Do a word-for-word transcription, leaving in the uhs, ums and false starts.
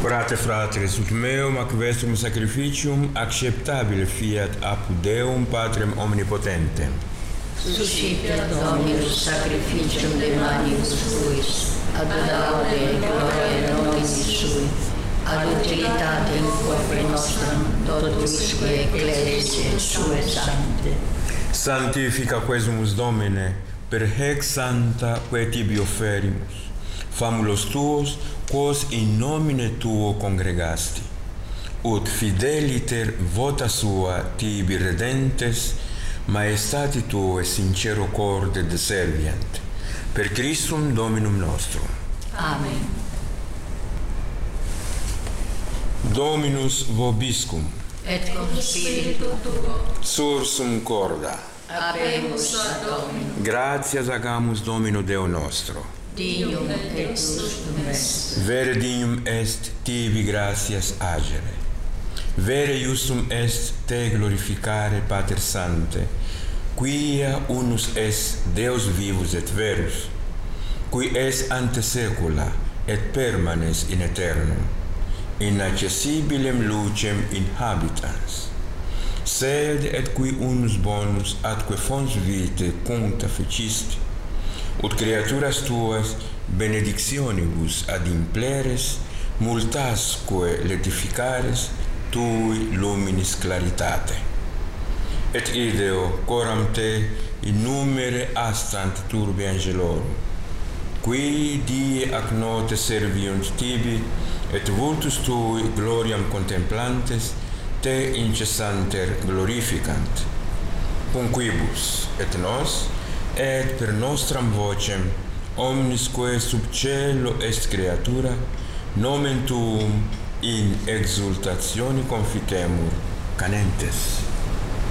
Orate fratres, ut meum ac vestrum sacrificium acceptabile fiat apud Deum Patrem omnipotentem. Suscita Dominus sacrificium de manius tuis, ad laude et gloria nominis sui, ad utilitatem corpore nostrum totusque ecclesiae sue sancte. Sanctifica quesumus Domine, per hec santa quae tibi offerimus, famulos tuos, quos in nomine tuo congregasti, ut fideliter vota sua tibi redentes, maestati tuae sincero corde deserviant, per Christum Dominum nostrum. Amen. Dominus vobiscum, Et cum spiritu tuo, sursum corda, abemus ad Dominum, gratias agamus Domino Deo nostro. dignum et justum est. Vere dignum est tibi gratias agere. Vere justum est te glorificare, Pater Sancte, quia unus est Deus vivus et verus, qui est ante saecula et permanes in aeternum, inaccessibilem lucem inhabitans, sed et qui unus bonus atque fons vitae cuncta fecisti, ut creaturas tuas benedictionibus ad impleres multasque letificares tui luminis claritate. Et ideo coram te in numere astant turbi angelorum, qui die ac notte serviunt tibi, et vultus tui gloriam contemplantes te incessanter glorificant, cum quibus et nos, et per nostram vocem omnisque sub cielo est creatura, nomen tuum in exultatione confitemur canentes.